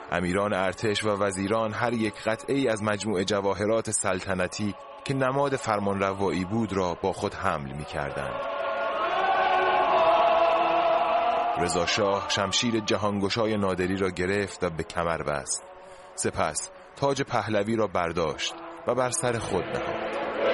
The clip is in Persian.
امیران ارتش و وزیران هر یک قطعه‌ای از مجموع جواهرات سلطنتی که نماد فرمانروایی بود را با خود حمل می‌کردند. رضا شاه شمشیر جهانگشای نادری را گرفت و به کمر بست. سپس تاج پهلوی را برداشت و بر سر خود نهاد.